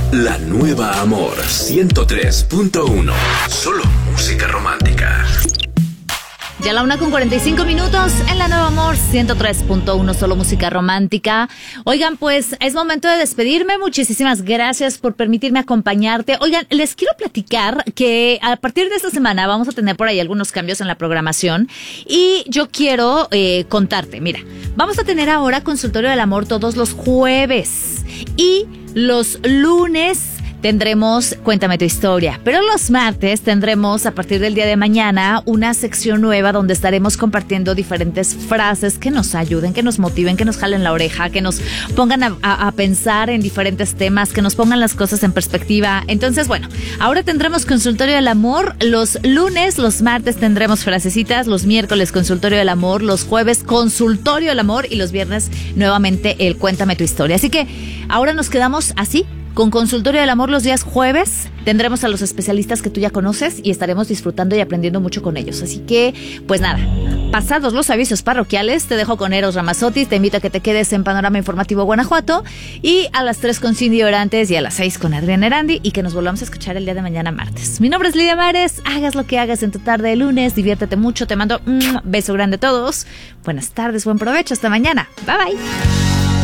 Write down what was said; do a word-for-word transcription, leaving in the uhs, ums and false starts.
La nueva Amor ciento tres punto uno. Solo música romántica. Ya la una con cuarenta y cinco minutos en la Nueva Amor ciento tres punto uno, solo música romántica. Oigan, pues es momento de despedirme. Muchísimas gracias por permitirme acompañarte. Oigan, les quiero platicar que a partir de esta semana vamos a tener por ahí algunos cambios en la programación y yo quiero eh, contarte. Mira, vamos a tener ahora Consultorio del Amor todos los jueves y los lunes tendremos Cuéntame tu historia, pero los martes tendremos a partir del día de mañana una sección nueva donde estaremos compartiendo diferentes frases que nos ayuden, que nos motiven, que nos jalen la oreja, que nos pongan a, a, a pensar en diferentes temas, que nos pongan las cosas en perspectiva. Entonces, bueno, ahora tendremos Consultorio del Amor los lunes, los martes tendremos frasecitas, los miércoles Consultorio del Amor, los jueves Consultorio del Amor y los viernes nuevamente el Cuéntame tu historia. Así que ahora nos quedamos así, con Consultorio del Amor los días jueves. Tendremos a los especialistas que tú ya conoces y estaremos disfrutando y aprendiendo mucho con ellos. Así que, pues nada, pasados los avisos parroquiales, te dejo con Eros Ramazzotti. Te invito a que te quedes en Panorama Informativo Guanajuato. Y a las tres con Cindy Orantes y a las seis con Adriana Erandi. Y que nos volvamos a escuchar el día de mañana martes. Mi nombre es Lidia Mares. Hagas lo que hagas en tu tarde de lunes. Diviértete mucho. Te mando un beso grande a todos. Buenas tardes, buen provecho. Hasta mañana. Bye bye.